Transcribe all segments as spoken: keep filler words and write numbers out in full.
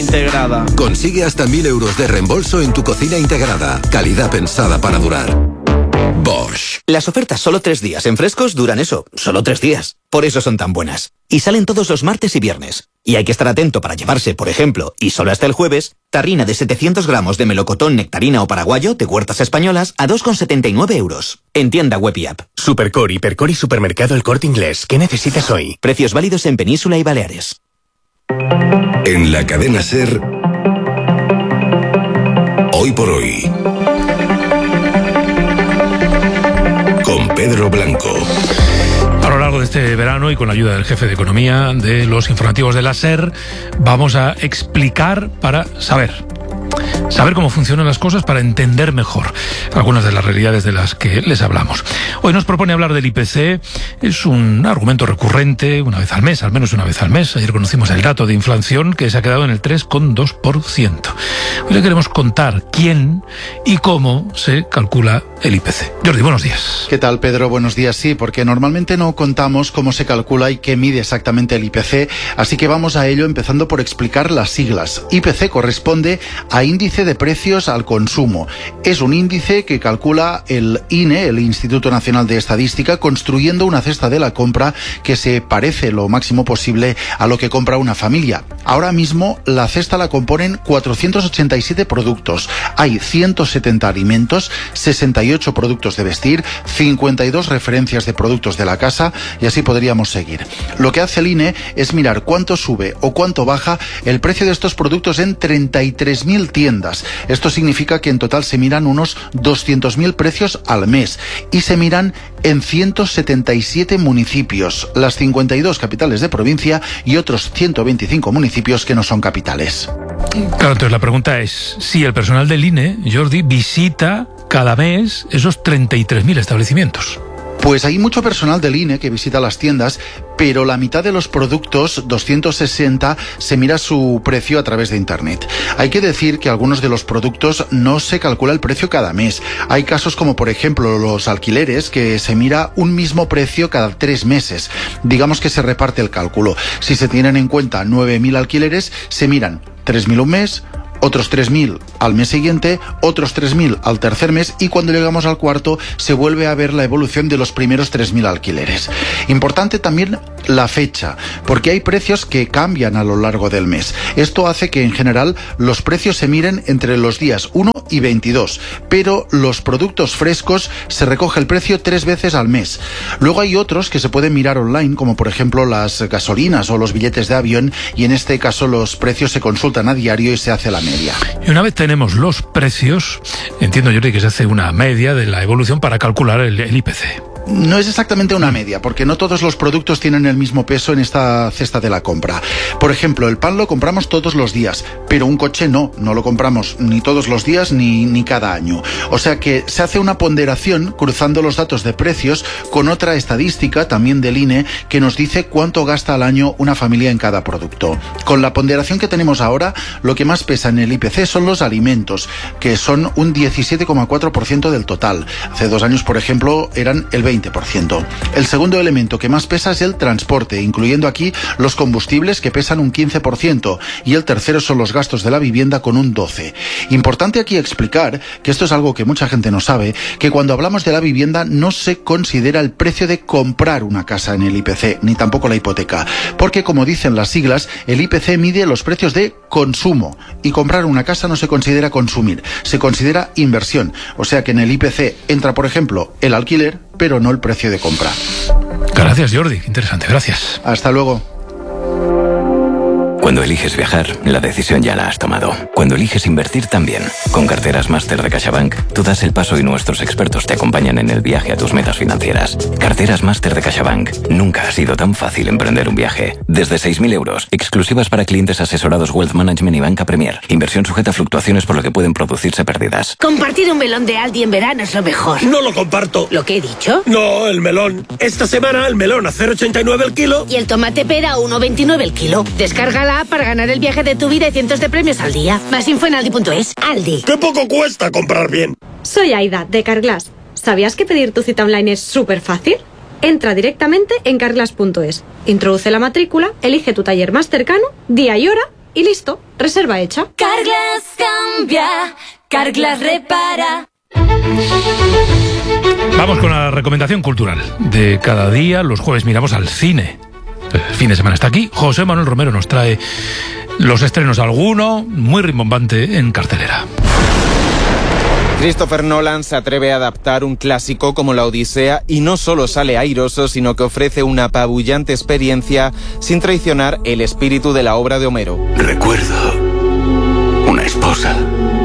integrada. Consigue hasta mil euros de reembolso en tu cocina integrada. Calidad pensada para durar. Bosch. Las ofertas solo tres días en Frescos duran eso, solo tres días. Por eso son tan buenas. Y salen todos los martes y viernes. Y hay que estar atento para llevarse, por ejemplo, y solo hasta el jueves, tarrina de setecientos gramos de melocotón, nectarina o paraguayo de Huertas Españolas a dos con setenta y nueve euros. En tienda web y app. Supercore, Hipercore y Supermercado El Corte Inglés. ¿Qué necesitas hoy? Precios válidos en Península y Baleares. En la cadena SER, Hoy por Hoy, con Pedro Blanco. A lo largo de este verano y con la ayuda del jefe de economía de los informativos de la SER, vamos a explicar para saber. Saber cómo funcionan las cosas para entender mejor algunas de las realidades de las que les hablamos. Hoy nos propone hablar del I P C. Es un argumento recurrente una vez al mes, al menos una vez al mes. Ayer conocimos el dato de inflación que se ha quedado en el tres coma dos por ciento. Hoy le queremos contar quién y cómo se calcula el I P C. Jordi, buenos días. ¿Qué tal, Pedro? Buenos días. Sí, porque normalmente no contamos cómo se calcula y qué mide exactamente el I P C, así que vamos a ello empezando por explicar las siglas. I P C corresponde a Índice de Precios al Consumo. Es un índice que calcula el I N E, el Instituto Nacional de Estadística, construyendo una cesta de la compra que se parece lo máximo posible a lo que compra una familia. Ahora mismo la cesta la componen cuatrocientos ochenta y siete productos. Hay ciento setenta alimentos, sesenta y ocho productos de vestir, cincuenta y dos referencias de productos de la casa y así podríamos seguir. Lo que hace el I N E es mirar cuánto sube o cuánto baja el precio de estos productos en treinta y tres mil tiendas. Esto significa que en total se miran unos doscientos mil precios al mes y se miran en ciento setenta y siete municipios, las cincuenta y dos capitales de provincia y otros ciento veinticinco municipios que no son capitales. Claro, entonces la pregunta es si el personal del I N E, Jordi, visita cada mes esos treinta y tres mil establecimientos. Pues hay mucho personal del I N E que visita las tiendas, pero la mitad de los productos, doscientos sesenta, se mira su precio a través de Internet. Hay que decir que algunos de los productos no se calcula el precio cada mes. Hay casos como, por ejemplo, los alquileres, que se mira un mismo precio cada tres meses. Digamos que se reparte el cálculo. Si se tienen en cuenta nueve mil alquileres, se miran tres mil un mes, otros tres mil al mes siguiente, otros tres mil al tercer mes y cuando llegamos al cuarto se vuelve a ver la evolución de los primeros tres mil alquileres. Importante también la fecha, porque hay precios que cambian a lo largo del mes. Esto hace que en general los precios se miren entre los días uno y veintidós, pero los productos frescos se recoge el precio tres veces al mes. Luego hay otros que se pueden mirar online, como por ejemplo las gasolinas o los billetes de avión, y en este caso los precios se consultan a diario y se hace la media. Y una vez tenemos los precios, entiendo yo que se hace una media de la evolución para calcular el, el I P C. No es exactamente una media, porque no todos los productos tienen el mismo peso en esta cesta de la compra. Por ejemplo, el pan lo compramos todos los días, pero un coche no, no lo compramos ni todos los días ni, ni cada año. O sea que se hace una ponderación cruzando los datos de precios con otra estadística también del I N E que nos dice cuánto gasta al año una familia en cada producto. Con la ponderación que tenemos ahora, lo que más pesa en el I P C son los alimentos, que son un diecisiete coma cuatro por ciento del total. Hace dos años, por ejemplo, eran el veinte por ciento. El segundo elemento que más pesa es el transporte, incluyendo aquí los combustibles, que pesan un quince por ciento, y el tercero son los gastos de la vivienda con un doce por ciento. Importante aquí explicar, que esto es algo que mucha gente no sabe, que cuando hablamos de la vivienda no se considera el precio de comprar una casa en el I P C, ni tampoco la hipoteca, porque como dicen las siglas, el I P C mide los precios de consumo, y comprar una casa no se considera consumir, se considera inversión. O sea que en el I P C entra, por ejemplo, el alquiler, pero no el precio de compra. Gracias, Jordi. Interesante, gracias. Hasta luego. Cuando eliges viajar, la decisión ya la has tomado. Cuando eliges invertir también. Con Carteras Máster de CaixaBank, tú das el paso y nuestros expertos te acompañan en el viaje a tus metas financieras. Carteras Máster de CaixaBank. Nunca ha sido tan fácil emprender un viaje. Desde seis mil euros, exclusivas para clientes asesorados Wealth Management y Banca Premier. Inversión sujeta a fluctuaciones por lo que pueden producirse pérdidas. Compartir un melón de Aldi en verano es lo mejor. No lo comparto. ¿Lo que he dicho? No, el melón. Esta semana el melón a cero coma ochenta y nueve el kilo. Y el tomate pera a uno coma veintinueve el kilo. Descárgala para ganar el viaje de tu vida y cientos de premios al día. Más info en aldi punto es. Aldi. ¡Qué poco cuesta comprar bien! Soy Aida, de Carglass. ¿Sabías que pedir tu cita online es súper fácil? Entra directamente en carglass punto es, introduce la matrícula, elige tu taller más cercano, día y hora y listo, reserva hecha. Carglass cambia, Carglass repara. Vamos con la recomendación cultural de cada día. Los jueves miramos al cine. El fin de semana está aquí. José Manuel Romero nos trae los estrenos, alguno muy rimbombante en cartelera. Christopher Nolan se atreve a adaptar un clásico como La Odisea y no solo sale airoso, sino que ofrece una apabullante experiencia sin traicionar el espíritu de la obra de Homero. Recuerdo una esposa.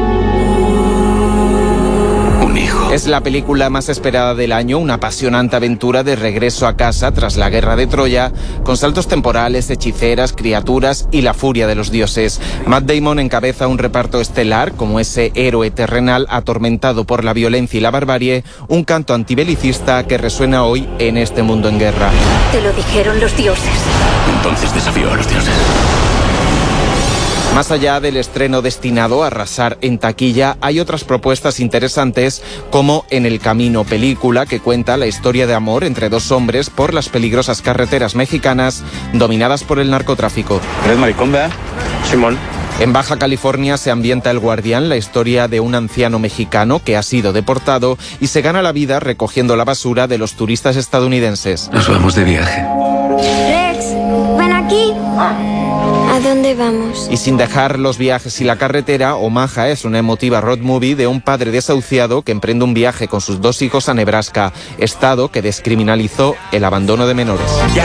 Es la película más esperada del año, una apasionante aventura de regreso a casa tras la guerra de Troya, con saltos temporales, hechiceras, criaturas y la furia de los dioses. Matt Damon encabeza un reparto estelar como ese héroe terrenal atormentado por la violencia y la barbarie, un canto antibelicista que resuena hoy en este mundo en guerra. Te lo dijeron los dioses. Entonces desafió a los dioses. Más allá del estreno destinado a arrasar en taquilla, hay otras propuestas interesantes, como En el Camino, película que cuenta la historia de amor entre dos hombres por las peligrosas carreteras mexicanas dominadas por el narcotráfico. ¿Eres maricón, verdad? Simón. En Baja California se ambienta El Guardián, la historia de un anciano mexicano que ha sido deportado y se gana la vida recogiendo la basura de los turistas estadounidenses. Nos vamos de viaje. Rex, ven aquí. ¿A dónde vamos? Y sin dejar los viajes y la carretera, Omaha es una emotiva road movie de un padre desahuciado que emprende un viaje con sus dos hijos a Nebraska, estado que descriminalizó el abandono de menores.